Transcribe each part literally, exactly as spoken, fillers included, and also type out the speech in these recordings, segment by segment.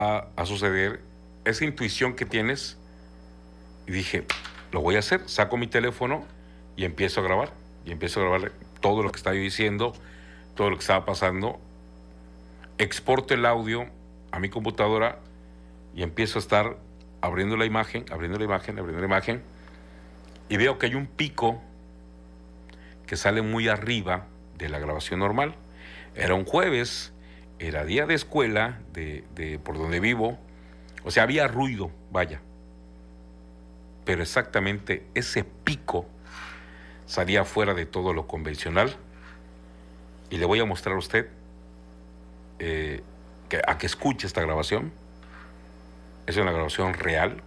a, a suceder, esa intuición que tienes, y dije, lo voy a hacer, saco mi teléfono y empiezo a grabar, y empiezo a grabar todo lo que estaba yo diciendo, todo lo que estaba pasando, exporto el audio a mi computadora y empiezo a estar abriendo la imagen, abriendo la imagen, abriendo la imagen, y veo que hay un pico que sale muy arriba de la grabación normal. Era un jueves, era día de escuela de, de por donde vivo, o sea, había ruido, vaya. Pero exactamente ese pico salía fuera de todo lo convencional. Y le voy a mostrar a usted eh, que, a que escuche esta grabación. Es una grabación real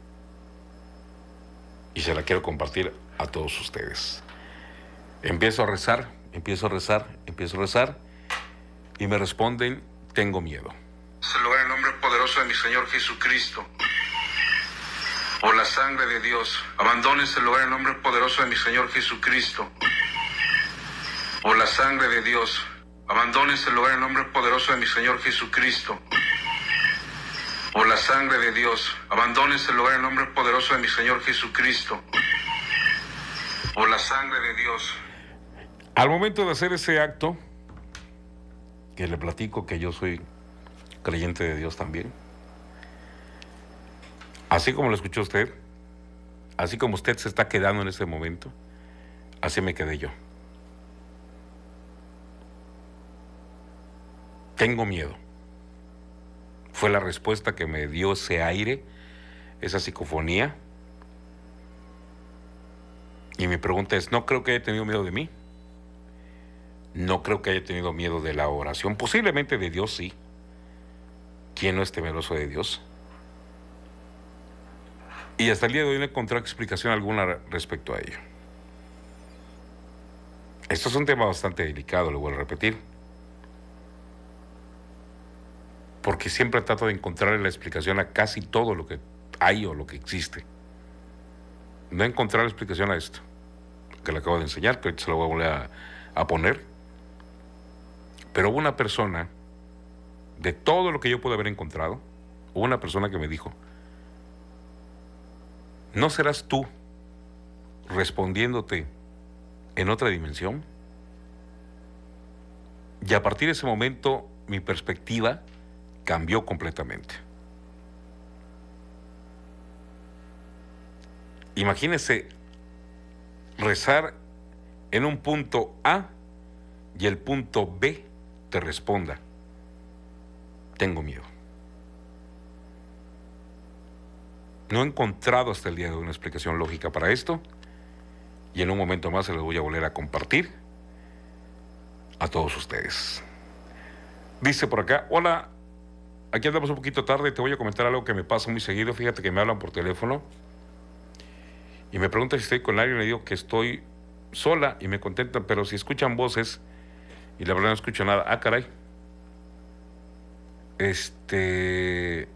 y se la quiero compartir a todos ustedes. Empiezo a rezar, empiezo a rezar, empiezo a rezar y me responden, tengo miedo. Se logra en el nombre poderoso de mi Señor Jesucristo. Por la sangre de Dios, abandónense el lugar en el nombre poderoso de mi Señor Jesucristo. Por la sangre de Dios, abandónense el lugar en el nombre poderoso de mi Señor Jesucristo. Por la sangre de Dios, abandónense el lugar en el nombre poderoso de mi Señor Jesucristo. Por la sangre de Dios. Al momento de hacer ese acto, que le platico que yo soy creyente de Dios también, así como lo escuchó usted, así como usted se está quedando en ese momento, así me quedé yo. Tengo miedo. Fue la respuesta que me dio ese aire, esa psicofonía. Y mi pregunta es, no creo que haya tenido miedo de mí. No creo que haya tenido miedo de la oración. Posiblemente de Dios, sí. ¿Quién no es temeroso de Dios? Y hasta el día de hoy no he encontrado explicación alguna respecto a ello. Esto es un tema bastante delicado, lo vuelvo a repetir. Porque siempre trato de encontrar la explicación a casi todo lo que hay o lo que existe. No he encontrado la explicación a esto, que le acabo de enseñar, que se lo voy a volver a, a poner. Pero hubo una persona, de todo lo que yo pude haber encontrado, hubo una persona que me dijo, ¿no serás tú respondiéndote en otra dimensión? Y a partir de ese momento, mi perspectiva cambió completamente. Imagínese rezar en un punto A y el punto B te responda, tengo miedo. No he encontrado hasta el día de hoy una explicación lógica para esto y en un momento más se los voy a volver a compartir a todos ustedes. Dice por acá, hola, aquí andamos un poquito tarde, te voy a comentar algo que me pasa muy seguido. Fíjate que me hablan por teléfono y me preguntan si estoy con alguien, le digo que estoy sola y me contentan, pero si escuchan voces y la verdad no escucho nada. Ah, caray. Este...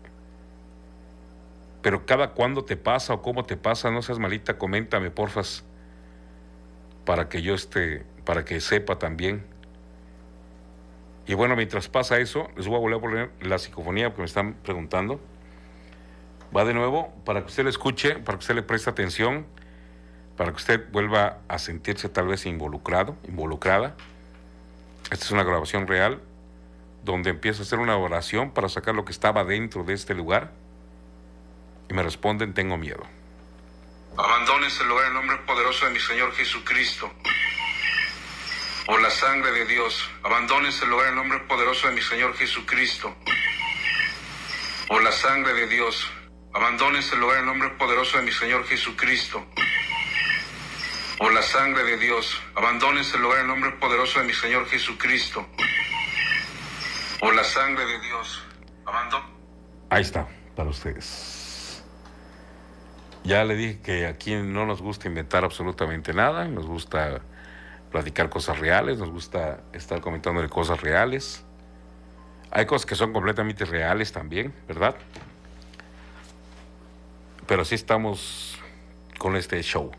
Pero cada cuándo te pasa o cómo te pasa, no seas malita, coméntame, porfas, para que yo esté, para que sepa también. Y bueno, mientras pasa eso, les voy a volver a poner la psicofonía porque me están preguntando. Va de nuevo, para que usted le escuche, para que usted le preste atención, para que usted vuelva a sentirse tal vez involucrado, involucrada. Esta es una grabación real, donde empiezo a hacer una oración para sacar lo que estaba dentro de este lugar. Y me responden, tengo miedo. Abandónense el lugar en el nombre poderoso de mi Señor Jesucristo. Por la sangre de Dios, abandónense el lugar en el nombre poderoso de mi Señor Jesucristo. Por la sangre de Dios, abandónense el lugar en el nombre poderoso de mi Señor Jesucristo. Por la sangre de Dios, abandónense el lugar en el nombre poderoso de mi Señor Jesucristo. Por la sangre de Dios, abandónense. Ahí está, para ustedes. Ya le dije que aquí no nos gusta inventar absolutamente nada, nos gusta platicar cosas reales, nos gusta estar comentándole cosas reales. Hay cosas que son completamente reales también, ¿verdad? Pero sí estamos con este show.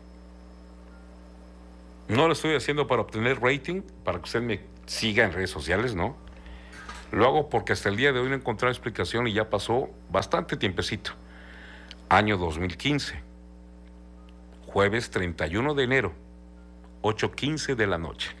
No lo estoy haciendo para obtener rating, para que usted me siga en redes sociales, ¿no? Lo hago porque hasta el día de hoy no he encontrado explicación y ya pasó bastante tiempecito. Año dos mil quince, jueves treinta y uno de enero, ocho quince de la noche.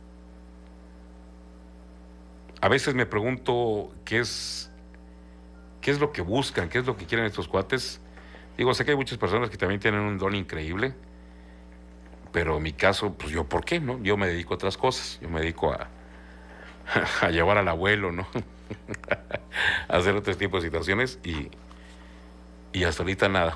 A veces me pregunto qué es, qué es lo que buscan, qué es lo que quieren estos cuates. Digo, sé que hay muchas personas que también tienen un don increíble, pero en mi caso, pues yo, ¿por qué, no? Yo me dedico a otras cosas. Yo me dedico a, a llevar al abuelo, ¿no? A hacer otro tipo de situaciones y, y hasta ahorita nada.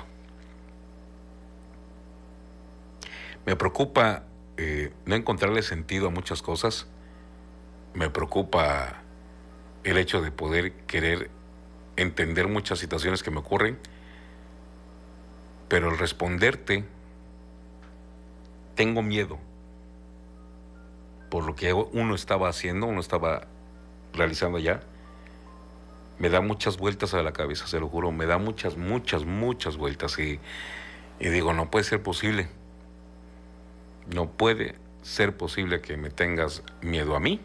Me preocupa eh, no encontrarle sentido a muchas cosas. Me preocupa el hecho de poder querer entender muchas situaciones que me ocurren, pero al responderte, tengo miedo por lo que uno estaba haciendo, uno estaba realizando ya. Me da muchas vueltas a la cabeza, se lo juro, me da muchas, muchas, muchas vueltas y, y digo, no puede ser posible. No puede ser posible que me tengas miedo a mí.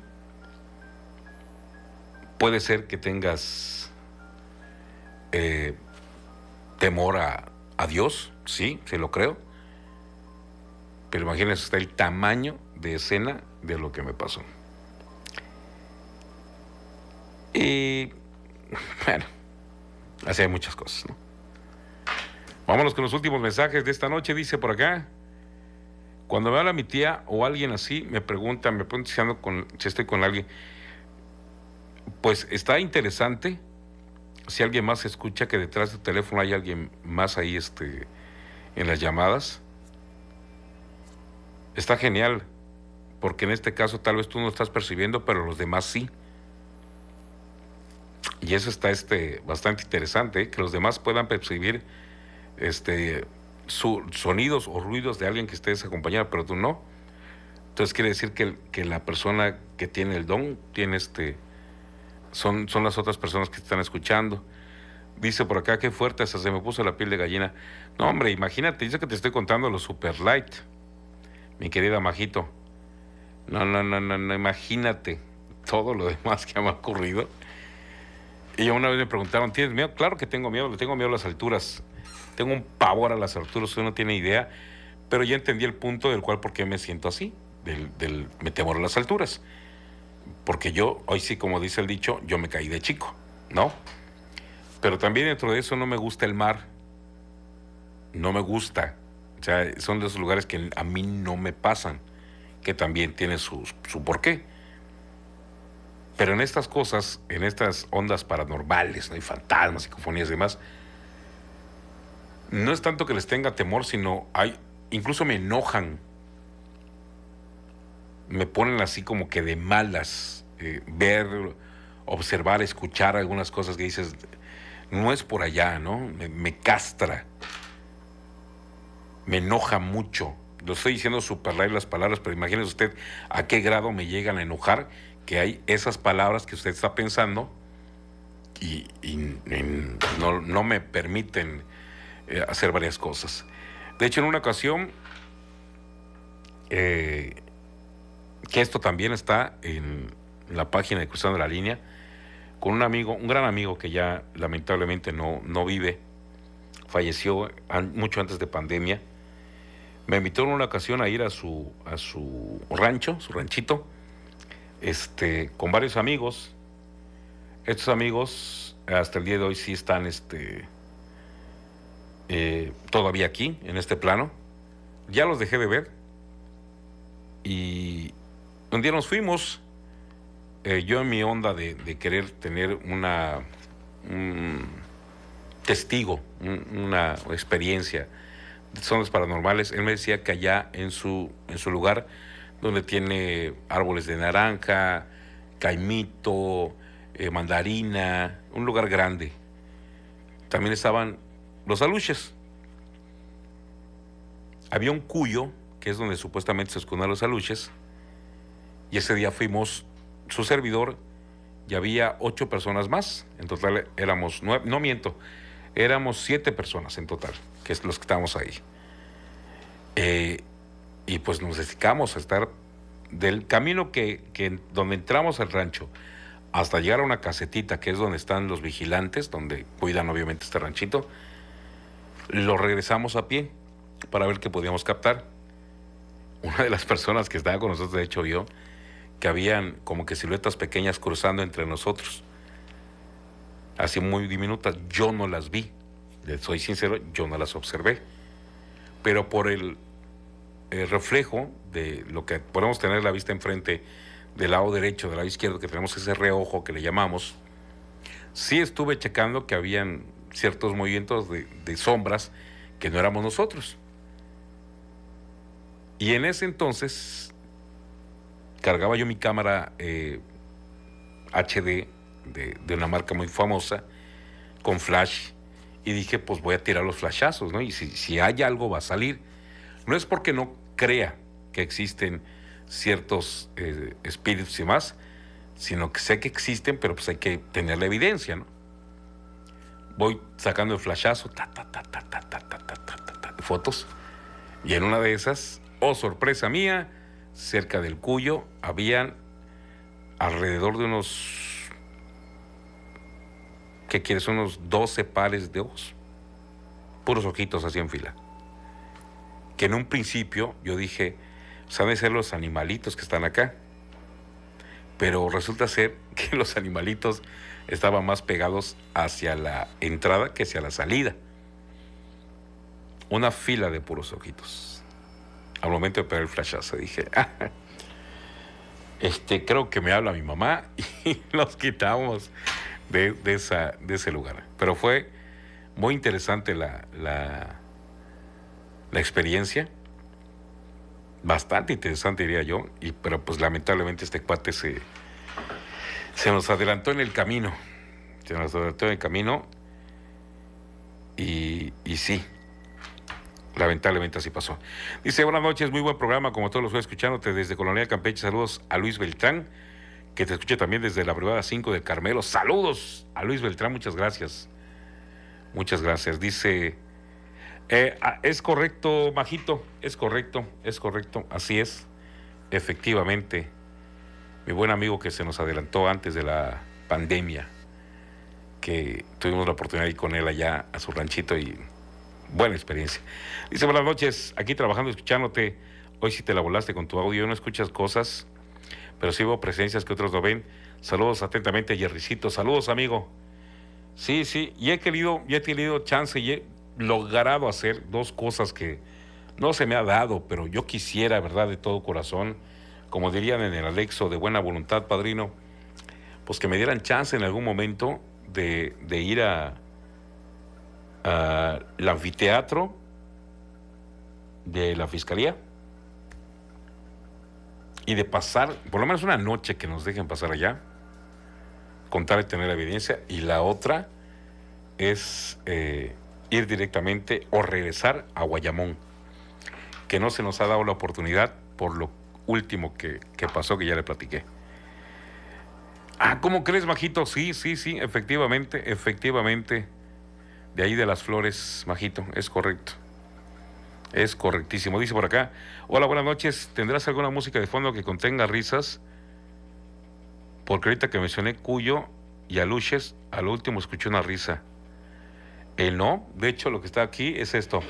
Puede ser que tengas eh, temor a, a Dios, sí, se lo creo. Pero imagínense usted el tamaño de escena de lo que me pasó. Y bueno, así hay muchas cosas, ¿no? Vámonos con los últimos mensajes de esta noche. Dice por acá: cuando me habla mi tía o alguien así, me pregunta, me pregunta si, ando con, si estoy con alguien. Pues está interesante. Si alguien más escucha que detrás del teléfono hay alguien más ahí este, en las llamadas, está genial, porque en este caso tal vez tú no estás percibiendo, pero los demás sí. Y eso está este, bastante interesante, ¿eh? Que los demás puedan percibir este, su, sonidos o ruidos de alguien que estés acompañado, pero tú no. Entonces quiere decir que, que la persona que tiene el don tiene este, son, son las otras personas que te están escuchando. Dice por acá, qué fuerte, hasta se me puso la piel de gallina. No, hombre, imagínate, dice que te estoy contando los super light, mi querida Majito. No, no, no, no, no, imagínate todo lo demás que me ha ocurrido. Y una vez me preguntaron, ¿tienes miedo? Claro que tengo miedo, le tengo miedo a las alturas. Tengo un pavor a las alturas, usted no tiene idea. Pero ya entendí el punto del cual por qué me siento así, del, del me temor a las alturas. Porque yo, hoy sí, como dice el dicho, yo me caí de chico, ¿no? Pero también dentro de eso no me gusta el mar. No me gusta. O sea, son de esos lugares que a mí no me pasan, que también tiene su, su porqué. Pero en estas cosas, en estas ondas paranormales, ¿no? Y fantasmas, psicofonías y demás, no es tanto que les tenga temor, sino hay, incluso me enojan. Me ponen así como que de malas, eh, ver, observar, escuchar algunas cosas que dices, no es por allá, ¿no? Me, me castra. Me enoja mucho. Lo estoy diciendo súper light las palabras, pero imagínese usted a qué grado me llegan a enojar que hay esas palabras que usted está pensando y, y, y no, no me permiten eh, hacer varias cosas. De hecho, en una ocasión, eh, que esto también está en la página de Cruzando la Línea, con un amigo, un gran amigo que ya lamentablemente no, no vive, falleció an, mucho antes de pandemia. Me invitó en una ocasión a ir a su, a su rancho, su ranchito, este, con varios amigos. Estos amigos hasta el día de hoy sí están este, eh, todavía aquí, en este plano. Ya los dejé de ver. Y un día nos fuimos, eh, yo en mi onda de, de querer tener una, un testigo, un, una experiencia de zonas paranormales. Él me decía que allá en su, en su lugar, donde tiene árboles de naranja, caimito, eh, mandarina, un lugar grande, también estaban los aluches. Había un cuyo, que es donde supuestamente se esconden los aluches, y ese día fuimos su servidor y había ocho personas más. En total éramos nueve, no miento, éramos siete personas en total, que es los que estábamos ahí. Eh, y pues nos dedicamos a estar del camino que, que donde entramos al rancho hasta llegar a una casetita que es donde están los vigilantes, donde cuidan obviamente este ranchito. Lo regresamos a pie para ver qué podíamos captar. Una de las personas que estaba con nosotros, de hecho, vio que habían como que siluetas pequeñas cruzando entre nosotros, así muy diminutas. Yo no las vi, les soy sincero, yo no las observé, pero por el, el reflejo de lo que podemos tener la vista enfrente, del lado derecho, del lado izquierdo, que tenemos ese reojo que le llamamos, sí estuve checando que habían ciertos movimientos de, de sombras que no éramos nosotros. Y en ese entonces cargaba yo mi cámara eh, H D de, de una marca muy famosa con flash, y dije, pues voy a tirar los flashazos, ¿no? Y si, si hay algo va a salir. No es porque no crea que existen ciertos eh, espíritus y más, sino que sé que existen, pero pues hay que tener la evidencia, ¿no? Voy sacando el flashazo, ta, ta, ta, ta, ta, ta, ta, ta, ta, ta, ta, fotos, y en una de esas, oh sorpresa mía, cerca del Cuyo habían alrededor de unos, ¿qué quieres? Unos doce pares de ojos, puros ojitos así en fila. Que en un principio yo dije, pues han de ser los animalitos que están acá. Pero resulta ser que los animalitos estaban más pegados hacia la entrada que hacia la salida. Una fila de puros ojitos. Al momento de pegar el flashazo dije, ah, este, creo que me habla mi mamá, y los quitamos de, de, esa, de ese lugar. Pero fue muy interesante la, la, la experiencia. Bastante interesante, diría yo, y, pero pues lamentablemente este cuate se, se nos adelantó en el camino, se nos adelantó en el camino, y, y sí, lamentablemente así pasó. Dice, buenas noches, muy buen programa, como todos los estoy escuchándote desde Colonia Campeche. Saludos a Luis Beltrán, que te escucha también desde la privada cinco del Carmelo. Saludos a Luis Beltrán, muchas gracias, muchas gracias. Dice... Eh, es correcto, Majito, es correcto, es correcto, así es, efectivamente. Mi buen amigo que se nos adelantó antes de la pandemia, que tuvimos la oportunidad de ir con él allá a su ranchito, y buena experiencia. Dice, buenas noches, aquí trabajando, escuchándote. Hoy sí te la volaste con tu audio, no escuchas cosas, pero sí veo presencias que otros no ven. Saludos atentamente, Jerrycito. Saludos, amigo. Sí, sí, y he querido, y he tenido chance y he logrado hacer dos cosas que no se me ha dado, pero yo quisiera, ¿verdad?, de todo corazón, como dirían en el Alexo, de buena voluntad, padrino, pues que me dieran chance en algún momento de, de ir a, a el anfiteatro de la Fiscalía y de pasar, por lo menos una noche que nos dejen pasar allá, contar y tener la evidencia. Y la otra es... Eh, ir directamente o regresar a Guayamón, que no se nos ha dado la oportunidad por lo último que, que pasó, que ya le platiqué. Ah, ¿cómo crees, Majito? Sí, sí, sí, efectivamente, efectivamente. De ahí de las Flores, Majito, es correcto. Es correctísimo. Dice por acá, hola, buenas noches, ¿tendrás alguna música de fondo que contenga risas? Porque ahorita que mencioné Cuyo y Aluches, al último escuché una risa. Eh, no, de hecho lo que está aquí es esto.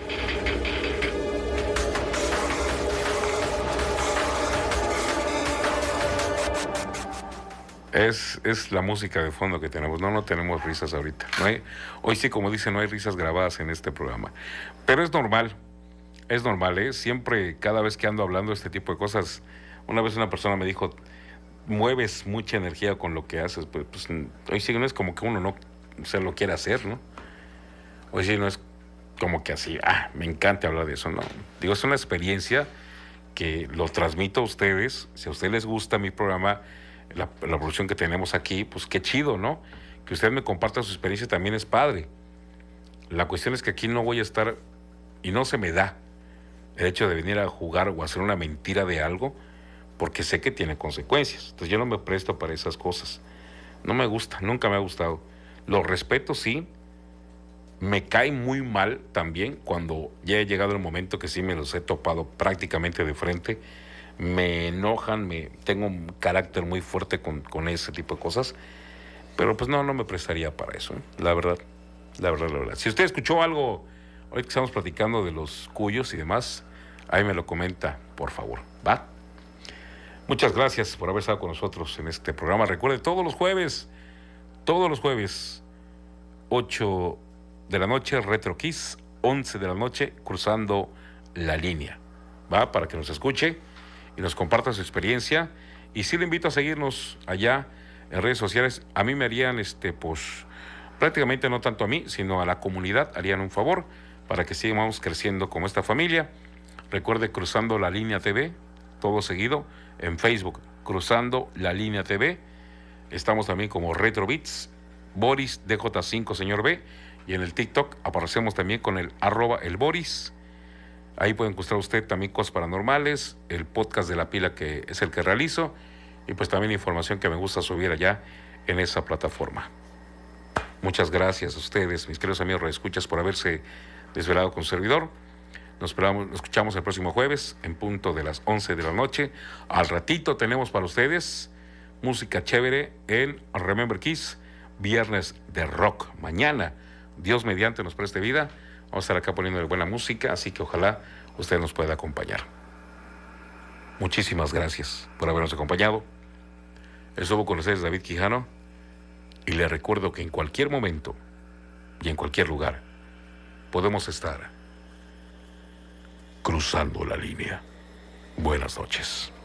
Es, es la música de fondo que tenemos. No, no tenemos risas ahorita. No hay, hoy sí, como dice, no hay risas grabadas en este programa. Pero es normal, es normal, ¿eh? Siempre, cada vez que ando hablando de este tipo de cosas, una vez una persona me dijo, mueves mucha energía con lo que haces. Pues, pues hoy sí no es como que uno no se lo quiere hacer, ¿no? Hoy sí no es como que así, ah, me encanta hablar de eso, no. Digo, es una experiencia que lo transmito a ustedes. Si a ustedes les gusta mi programa, la, la producción que tenemos aquí, pues qué chido, ¿no? Que usted me comparta su experiencia también es padre. La cuestión es que aquí no voy a estar, y no se me da el hecho de venir a jugar o hacer una mentira de algo, porque sé que tiene consecuencias. Entonces yo no me presto para esas cosas. No me gusta, nunca me ha gustado. Lo respeto, sí. Me cae muy mal también cuando ya he llegado el momento que sí me los he topado prácticamente de frente. me enojan, me tengo un carácter muy fuerte con, con ese tipo de cosas, pero pues no, no me prestaría para eso, ¿eh? La verdad, la verdad, la verdad. Si usted escuchó algo, ahorita que estamos platicando de los cuyos y demás, ahí me lo comenta, por favor, ¿va? Muchas gracias por haber estado con nosotros en este programa. Recuerde, todos los jueves, todos los jueves, ocho de la noche, Retro Kiss, once de la noche, Cruzando la Línea, ¿va? Para que nos escuche y nos comparta su experiencia. Y sí le invito a seguirnos allá en redes sociales. A mí me harían, este, pues, prácticamente no tanto a mí, sino a la comunidad, harían un favor para que sigamos creciendo como esta familia. Recuerde Cruzando la Línea T V, todo seguido, en Facebook, Cruzando la Línea T V. Estamos también como Retro Beats, Boris D J cinco, señor B. Y en el TikTok aparecemos también con el arroba el Boris. Ahí puede encontrar usted también cosas paranormales, el podcast de La Pila, que es el que realizo, y pues también información que me gusta subir allá en esa plataforma. Muchas gracias a ustedes, mis queridos amigos redescuchas, por haberse desvelado con su servidor. Nos, esperamos, nos escuchamos el próximo jueves en punto de las once de la noche. Al ratito tenemos para ustedes música chévere en Remember Kiss, viernes de rock. Mañana, Dios mediante nos preste vida, vamos a estar acá poniendo buena música, así que ojalá usted nos pueda acompañar. Muchísimas gracias por habernos acompañado. Estuvo con ustedes David Quijano, y le recuerdo que en cualquier momento y en cualquier lugar podemos estar cruzando la línea. Buenas noches.